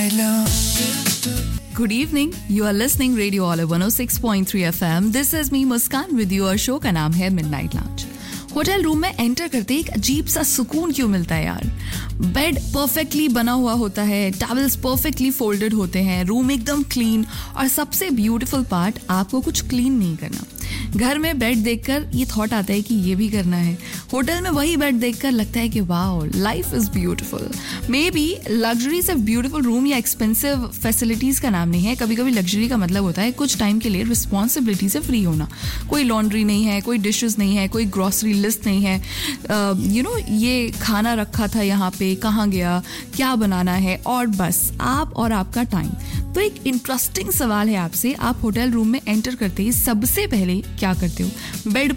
Good evening. You are listening Radio Olive 106.3 FM. This is me Muskan with you. और show का नाम है Midnight Lounge. Hotel room में enter करते एक अजीब सा सुकून क्यों मिलता है यार. बेड परफेक्टली बना हुआ होता है, टॉवल्स परफेक्टली फोल्डेड होते हैं, रूम एकदम क्लीन और सबसे ब्यूटीफुल पार्ट आपको कुछ क्लीन नहीं करना. घर में बेड देखकर ये थॉट आता है कि ये भी करना है. होटल में वही बेड देखकर लगता है कि wow life is beautiful. May be luxury सिर्फ ब्यूटीफुल रूम या एक्सपेंसिव फैसिलिटीज का नाम नहीं है. कभी कभी लग्जरी का मतलब होता है कुछ टाइम के लिए रिस्पॉन्सिबिलिटी से फ्री होना. कोई लॉन्ड्री नहीं है, कोई डिशेस नहीं है, कोई ग्रॉसरी लिस्ट नहीं है. ये खाना रखा था यहाँ पे, कहाँ गया, क्या बनाना है, और बस आप और आपका टाइम. तो एक इंटरेस्टिंग सवाल है आपसे. आप होटल रूम में एंटर करते ही सबसे पहले क्या करते हो? बेड